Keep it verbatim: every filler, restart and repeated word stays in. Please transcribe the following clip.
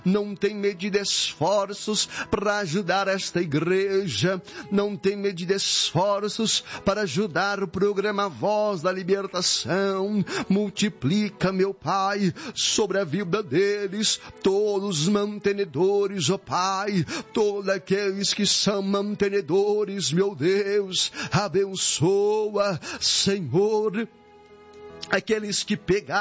não tem medida esforços para ajudar esta igreja, não tem medida esforços para ajudar o programa Voz da Libertação. Multiplica, meu Pai, sobre a vida deles, todos os mantenedores, ó Pai, todos aqueles que são mantenedores, meu Deus, abençoa, Senhor, aqueles que pegaram